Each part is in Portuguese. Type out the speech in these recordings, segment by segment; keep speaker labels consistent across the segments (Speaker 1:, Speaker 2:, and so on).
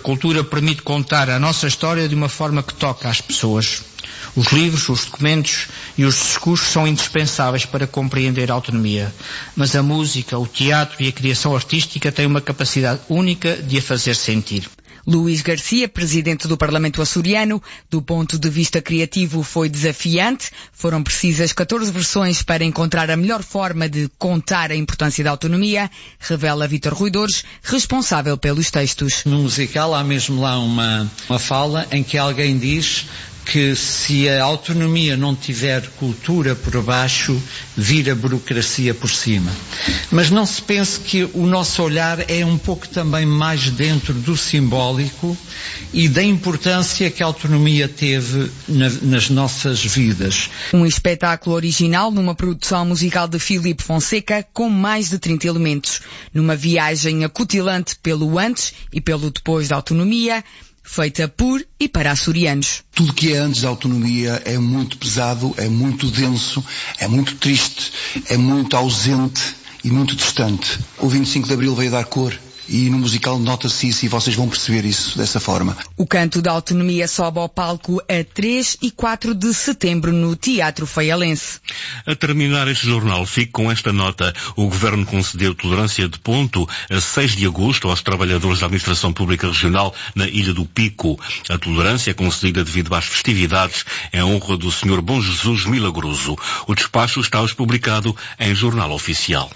Speaker 1: cultura permite contar a nossa história de uma forma que toca às pessoas. Os livros, os documentos e os discursos são indispensáveis para compreender a autonomia, mas a música, o teatro e a criação artística têm uma capacidade única de a fazer sentir.
Speaker 2: Luís Garcia, presidente do Parlamento açoriano, do ponto de vista criativo foi desafiante. Foram precisas 14 versões para encontrar a melhor forma de contar a importância da autonomia, revela Vítor Ruidores, responsável pelos textos.
Speaker 3: No musical há mesmo lá uma fala em que alguém diz que se a autonomia não tiver cultura por baixo, vira burocracia por cima. Mas não se pense que o nosso olhar é um pouco também mais dentro do simbólico e da importância que a autonomia teve nas nossas vidas.
Speaker 2: Um espetáculo original numa produção musical de Filipe Fonseca com mais de 30 elementos. Numa viagem acutilante pelo antes e pelo depois da autonomia, feita por e para açorianos.
Speaker 4: Tudo que é antes da autonomia é muito pesado, é muito denso, é muito triste, é muito ausente e muito distante. O 25 de Abril veio dar cor e no musical nota-se isso e vocês vão perceber isso dessa forma.
Speaker 2: O Canto da Autonomia sobe ao palco a 3 e 4 de setembro no Teatro Faialense.
Speaker 5: A terminar este jornal, fico com esta nota. O Governo concedeu tolerância de ponto a 6 de agosto aos trabalhadores da Administração Pública Regional na Ilha do Pico. A tolerância é concedida devido às festividades em honra do Sr. Bom Jesus Milagroso. O despacho está hoje publicado em Jornal Oficial.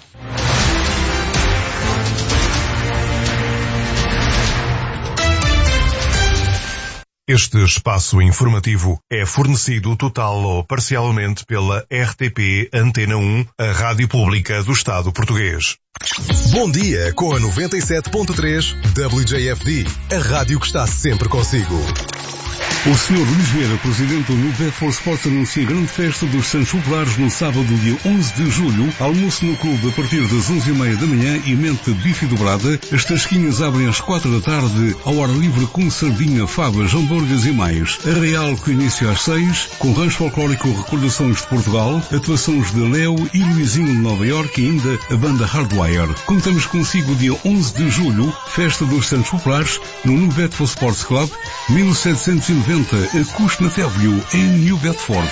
Speaker 6: Este espaço informativo é fornecido total ou parcialmente pela RTP Antena 1, a Rádio Pública do Estado Português.
Speaker 7: Bom dia com a 97.3 WJFD, a rádio que está sempre consigo.
Speaker 8: O Sr. Luís Vieira, presidente do New Bedford Sports, anuncia a grande festa dos Santos Populares no sábado, dia 11 de julho. Almoço no clube a partir das 11h30 da manhã e mente bife dobrada. As tasquinhas abrem às 4 da tarde, ao ar livre com sardinha, favas, hambúrgueres e mais. Arraial com início às 6, com rancho folclórico Recordações de Portugal, atuações de Léo e Luizinho de Nova Iorque e ainda a banda Hardwire. Contamos consigo dia 11 de julho, festa dos Santos Populares, no New Bedford Sports Club, 1790, a Cushnet Avenue, em New Bedford.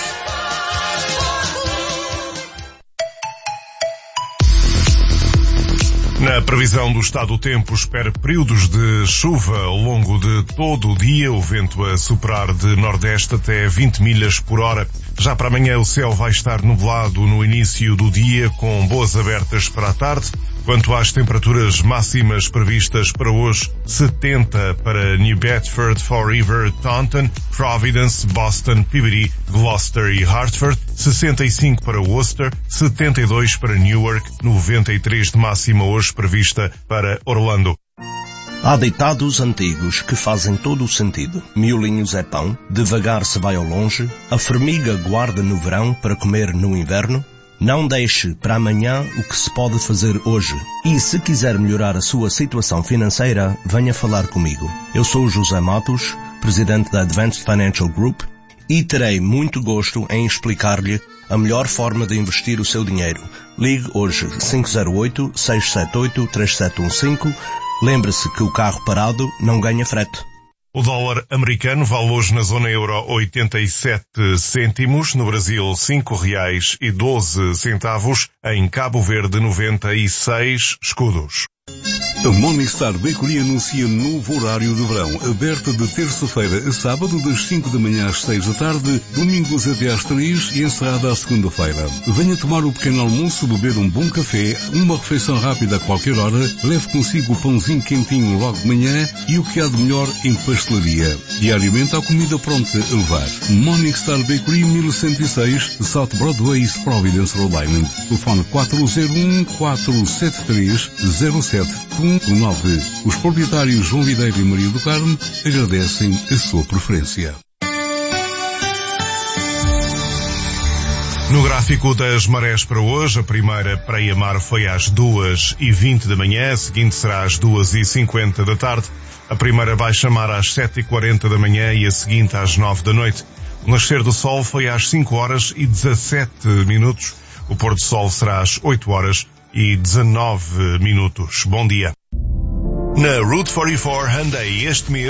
Speaker 6: Na previsão do estado do tempo, espera períodos de chuva ao longo de todo o dia, o vento a soprar de nordeste até 20 milhas por hora. Já para amanhã o céu vai estar nublado no início do dia, com boas abertas para a tarde. Quanto às temperaturas máximas previstas para hoje, 70 para New Bedford, Fall River, Taunton, Providence, Boston, Peabody, Gloucester e Hartford, 65 para Worcester, 72 para Newark, 93 de máxima hoje prevista para Orlando.
Speaker 9: Há ditados antigos que fazem todo o sentido. Miolinhos é pão, devagar se vai ao longe, a formiga guarda no verão para comer no inverno. Não deixe para amanhã o que se pode fazer hoje. E se quiser melhorar a sua situação financeira, venha falar comigo. Eu sou José Matos, presidente da Advanced Financial Group, e terei muito gosto em explicar-lhe a melhor forma de investir o seu dinheiro. Ligue hoje 508-678-3715. Lembre-se que o carro parado não ganha frete.
Speaker 6: O dólar americano vale hoje na zona euro 87 cêntimos, no Brasil R$5,12, em Cabo Verde 96 escudos.
Speaker 8: A Morningstar Bakery anuncia novo horário de verão, aberta de terça-feira a sábado, das 5 da manhã às 6 da tarde, domingos até às 3 e encerrada à segunda-feira. Venha tomar o pequeno almoço, beber um bom café, uma refeição rápida a qualquer hora, leve consigo o pãozinho quentinho logo de manhã e o que há de melhor em pastelaria. Diariamente há comida pronta a levar. Morningstar Bakery 1106, South Broadway, Providence, Rhode Island. Telefone 401-473-0719. Os proprietários João Videira e Maria do Carmo agradecem a sua preferência.
Speaker 6: No gráfico das marés para hoje, a primeira praia-mar foi às 2h20 da manhã, a seguinte será às 2h50 da tarde, a primeira baixa-mar às 7h40 da manhã e a seguinte às 9 da noite. O nascer do sol foi às 5h17. O pôr do sol será às 8h19. Bom dia. Na Route 44 Hyundai este mês